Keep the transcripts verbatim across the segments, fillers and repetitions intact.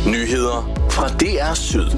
Nyheder fra D R Syd.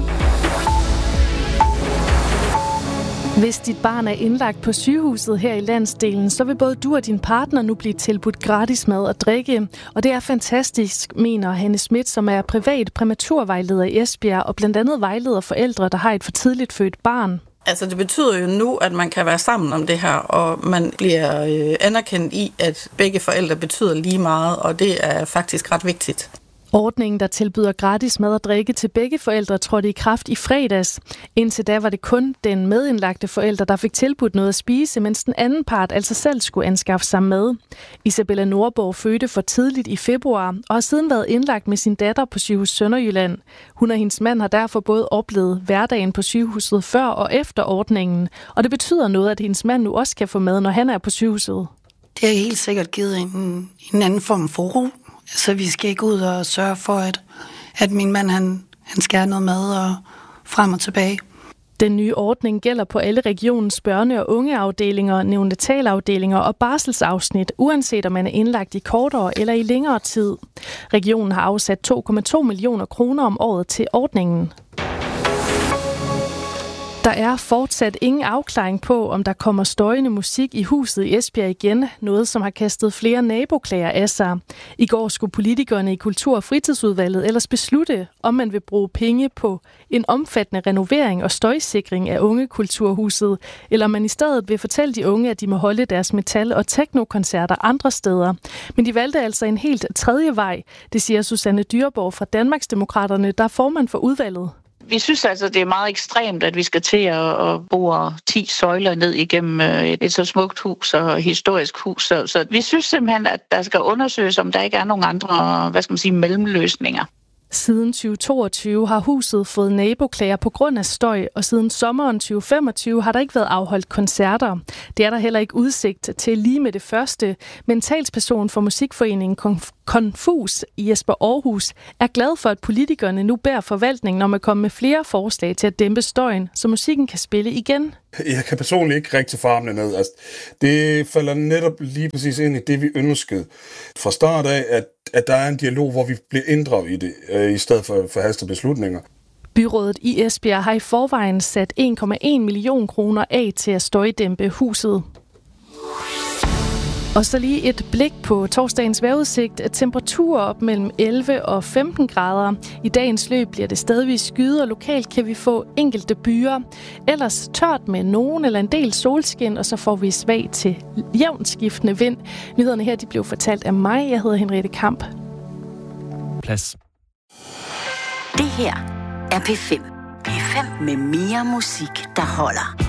Hvis dit barn er indlagt på sygehuset her i landsdelen, så vil både du og din partner nu blive tilbudt gratis mad og drikke. Og det er fantastisk, mener Hanne Schmidt, som er privat præmaturvejleder i Esbjerg og blandt andet vejleder forældre, der har et for tidligt født barn. Altså det betyder jo nu, at man kan være sammen om det her, og man bliver øh, anerkendt i, at begge forældre betyder lige meget, og det er faktisk ret vigtigt. Ordningen, der tilbyder gratis mad og drikke til begge forældre, trådte i kraft i fredags. Indtil da var det kun den medindlagte forælder, der fik tilbudt noget at spise, mens den anden part altså selv skulle anskaffe sig mad. Isabella Nordborg fødte for tidligt i februar og har siden været indlagt med sin datter på Sygehus Sønderjylland. Hun og hendes mand har derfor både oplevet hverdagen på sygehuset før og efter ordningen, og det betyder noget, at hendes mand nu også kan få mad, når han er på sygehuset. Det har helt sikkert givet en, en anden form for ro. Så vi skal ikke ud og sørge for, at, at min mand han, han skal have noget mad og frem og tilbage. Den nye ordning gælder på alle regionens børne- og ungeafdelinger, neonatalafdelinger og barselsafsnit, uanset om man er indlagt i kortere eller i længere tid. Regionen har afsat to komma to millioner kroner om året til ordningen. Der er fortsat ingen afklaring på, om der kommer støjende musik i huset i Esbjerg igen, noget som har kastet flere naboklager af sig. I går skulle politikerne i Kultur- og Fritidsudvalget ellers beslutte, om man vil bruge penge på en omfattende renovering og støjsikring af Ungekulturhuset, eller om man i stedet vil fortælle de unge, at de må holde deres metal- og teknokoncerter andre steder. Men de valgte altså en helt tredje vej, det siger Susanne Dyreborg fra Danmarksdemokraterne, der er formand for udvalget. Vi synes altså, det er meget ekstremt, at vi skal til at bore ti søjler ned igennem et så smukt hus og historisk hus. Så, så vi synes simpelthen, at der skal undersøges, om der ikke er nogen andre, hvad skal man sige, mellemløsninger. Siden tyve toogtyve har huset fået naboklager på grund af støj, og siden sommeren tyve femogtyve har der ikke været afholdt koncerter. Det er der heller ikke udsigt til lige med det første, men talsperson for musikforeningen Konfus i Jesper Aarhus er glad for, at politikerne nu beder forvaltningen om at komme med flere forslag til at dæmpe støjen, så musikken kan spille igen. Jeg kan personligt ikke rigtig farmene ned. Altså, det falder netop lige præcis ind i det, vi ønskede fra start af, at, at der er en dialog, hvor vi bliver inddraget i det, øh, i stedet for, for haste beslutninger. Byrådet i Esbjerg har i forvejen sat en komma en million kroner af til at støjdæmpe huset. Og så lige et blik på torsdagens vejrudsigt. Temperaturer op mellem elleve og femten grader. I dagens løb bliver det stadigvis skyet, og lokalt kan vi få enkelte byer. Ellers tørt med nogen eller en del solskin, og så får vi svag til jævnt skiftende vind. Nyhederne her de blev fortalt af mig. Jeg hedder Henriette Kamp. Plads. Det her er P fem. P fem med mere musik, der holder.